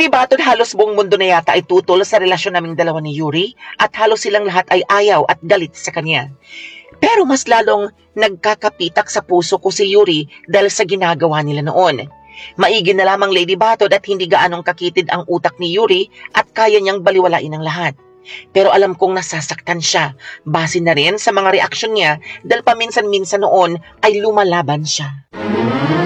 Lady Batod, halos buong mundo na yata ay tutol sa relasyon naming dalawa ni Yuri at halos silang lahat ay ayaw at galit sa kanya. Pero mas lalong nagkakapitak sa puso ko si Yuri dahil sa ginagawa nila noon. Maigi na lamang, Lady Batod, at hindi gaanong kakitid ang utak ni Yuri at kaya niyang baliwalain ang lahat. Pero alam kong nasasaktan siya, base na rin sa mga reaksyon niya dahil paminsan-minsan noon ay lumalaban siya.